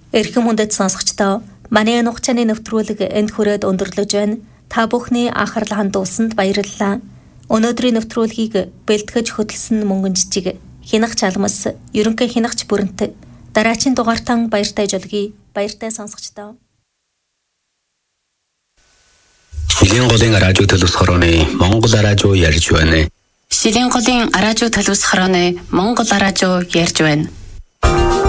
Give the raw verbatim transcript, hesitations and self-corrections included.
Эрхэм хүндэт сонсогчдоо манай нухчааны нэвтрүүлэг энд хүрээд өндөрлөж байна. Та бүхний анхаарал хандуулсанд баярлалаа. Өнөөдрийн нэвтрүүлгийг бэлтгэж хөтлсөн мөнгөн жижиг хинах чалмас, ерөнхий хинахч бүрэнт дараагийн дугаартан баяртай жолгий, баяртай сонсогчдоо. Шилийн голын радио төлөвс хорооны Монгол радио ярьж байна. Шилийн голын радио төлөвс хорооны Монгол радио ярьж байна.